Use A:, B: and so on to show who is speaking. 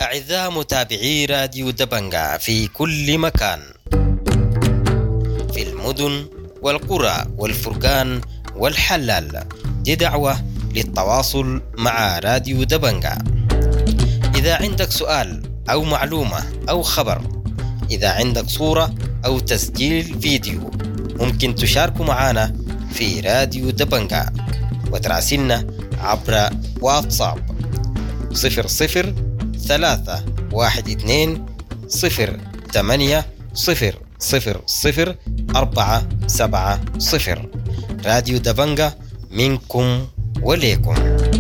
A: أعزائي متابعي راديو دبنجة في كل مكان، في المدن والقرى والفرقان والحلال، دي دعوة للتواصل مع راديو دبنجة. إذا عندك سؤال أو معلومة أو خبر، إذا عندك صورة أو تسجيل فيديو، ممكن تشاركوا معنا في راديو دبنجة وتراسلنا عبر واتساب 00321280000470. راديو دبنجة منكم وليكم.